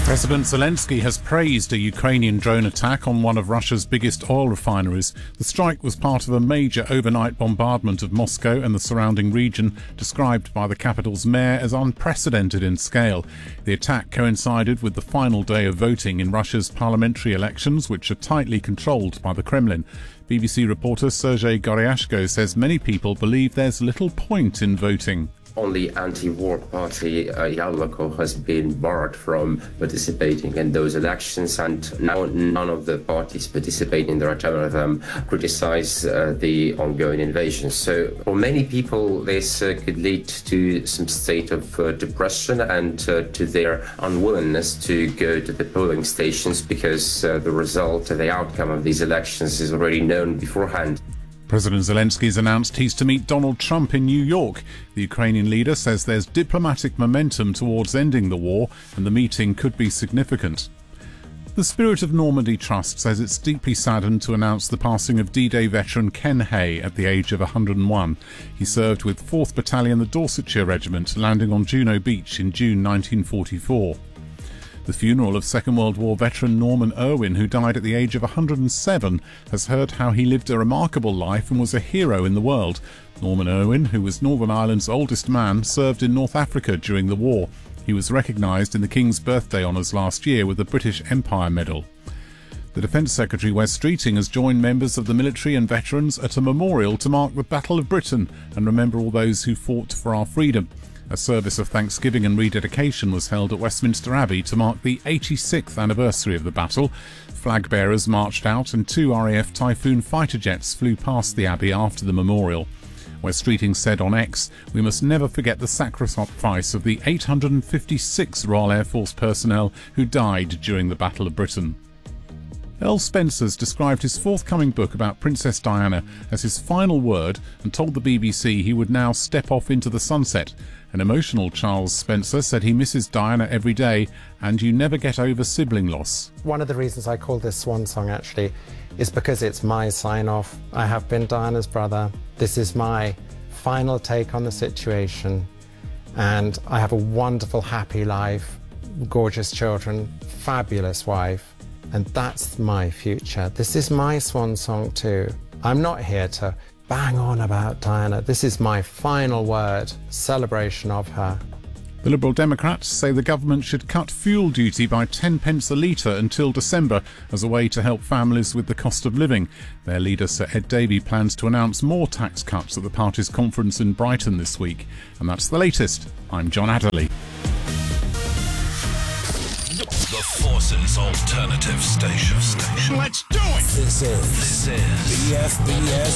President Zelensky has praised a Ukrainian drone attack on one of Russia's biggest oil refineries. The strike was part of a major overnight bombardment of Moscow and the surrounding region, described by the capital's mayor as unprecedented in scale. The attack coincided with the final day of voting in Russia's parliamentary elections, which are tightly controlled by the Kremlin. BBC reporter Sergei Goryashko says many people believe there's little point in voting. Only anti-war party Yabloko has been barred from participating in those elections, and now none of the parties participating there, several of them, criticize the ongoing invasion. So for many people, this could lead to some state of depression and to their unwillingness to go to the polling stations because the outcome of these elections is already known beforehand. President Zelensky's announced he's to meet Donald Trump in New York. The Ukrainian leader says there's diplomatic momentum towards ending the war, and the meeting could be significant. The Spirit of Normandy Trust says it's deeply saddened to announce the passing of D-Day veteran Ken Hay at the age of 101. He served with 4th Battalion, the Dorsetshire Regiment, landing on Juno Beach in June 1944. The funeral of Second World War veteran Norman Irwin, who died at the age of 107, has heard how he lived a remarkable life and was a hero in the world. Norman Irwin, who was Northern Ireland's oldest man, served in North Africa during the war. He was recognised in the King's Birthday Honours last year with the British Empire Medal. The Defence Secretary Wes Streeting has joined members of the military and veterans at a memorial to mark the Battle of Britain and remember all those who fought for our freedom. A service of thanksgiving and rededication was held at Westminster Abbey to mark the 86th anniversary of the battle. Flag bearers marched out and 2 RAF Typhoon fighter jets flew past the Abbey after the memorial. Wes Streeting said on X, "We must never forget the sacrifice of the 856 Royal Air Force personnel who died during the Battle of Britain." Earl Spencer's described his forthcoming book about Princess Diana as his final word and told the BBC he would now step off into the sunset. An emotional Charles Spencer said he misses Diana every day, and you never get over sibling loss. One of the reasons I call this swan song actually is because it's my sign-off. I have been Diana's brother. This is my final take on the situation, and I have a wonderful, happy life, gorgeous children, fabulous wife, and that's my future. This is my swan song too. I'm not here to bang on about Diana. This is my final word, celebration of her. The Liberal Democrats say the government should cut fuel duty by 10 pence a litre until December as a way to help families with the cost of living. Their leader, Sir Ed Davey, plans to announce more tax cuts at the party's conference in Brighton this week. And that's the latest. I'm John Adderley. The Forces Alternative Station. Let's do it! This is BFBS